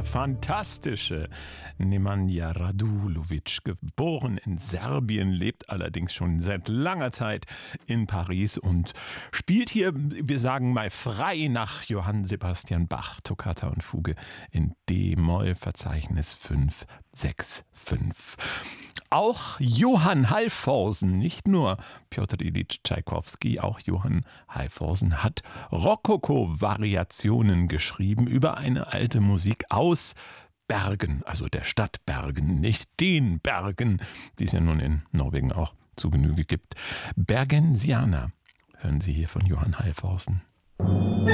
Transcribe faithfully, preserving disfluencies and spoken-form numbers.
fantastische Nemanja Radulović, geboren in Serbien, lebt allerdings schon seit langer Zeit in Paris und spielt hier, wir sagen mal frei nach Johann Sebastian Bach, Toccata und Fuge in D-Moll, Verzeichnis fünf sechs fünf. Auch Johann Halvorsen, nicht nur Pjotr Ilyitsch Tschaikowski, auch Johann Halvorsen hat Rokoko-Variationen geschrieben über eine alte Musik aus Bergen, also der Stadt Bergen, nicht den Bergen, die es ja nun in Norwegen auch zu Genüge gibt. Bergensiana hören Sie hier von Johann Halvorsen.